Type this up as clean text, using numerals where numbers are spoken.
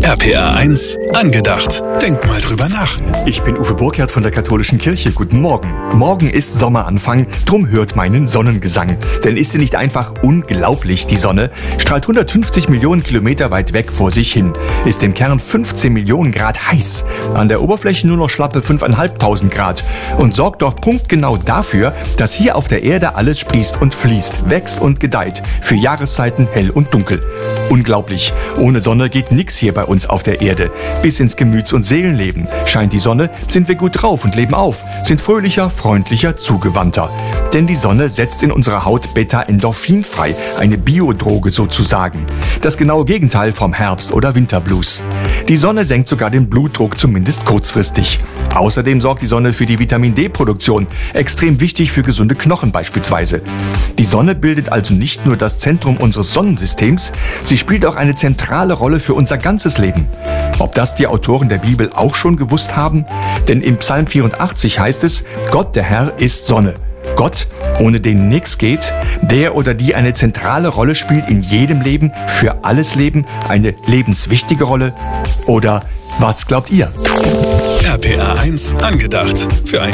RPR 1 angedacht. Denk mal drüber nach. Ich bin Uwe Burkhardt von der Katholischen Kirche. Guten Morgen. Morgen ist Sommeranfang, drum hört meinen Sonnengesang. Denn ist sie nicht einfach unglaublich, die Sonne? Strahlt 150 Millionen Kilometer weit weg vor sich hin. Ist im Kern 15 Millionen Grad heiß. An der Oberfläche nur noch schlappe 5.500 Grad. Und sorgt doch punktgenau dafür, dass hier auf der Erde alles sprießt und fließt, wächst und gedeiht. Für Jahreszeiten hell und dunkel. Unglaublich. Ohne Sonne geht nix hier bei uns auf der Erde. Bis ins Gemüts- und Seelenleben. Scheint die Sonne, sind wir gut drauf und leben auf. Sind fröhlicher, freundlicher, zugewandter. Denn die Sonne setzt in unserer Haut Beta-Endorphin frei. Eine Biodroge sozusagen. Das genaue Gegenteil vom Herbst- oder Winterblues. Die Sonne senkt sogar den Blutdruck, zumindest kurzfristig. Außerdem sorgt die Sonne für die Vitamin-D-Produktion. Extrem wichtig für gesunde Knochen beispielsweise. Die Sonne bildet also nicht nur das Zentrum unseres Sonnensystems, sie spielt auch eine zentrale Rolle für unser ganzes Leben. Ob das die Autoren der Bibel auch schon gewusst haben? Denn im Psalm 84 heißt es, Gott, der Herr, ist Sonne. Gott, ohne den nichts geht, der oder die eine zentrale Rolle spielt in jedem Leben, für alles Leben, eine lebenswichtige Rolle? Oder was glaubt ihr? RPR 1 angedacht. Für ein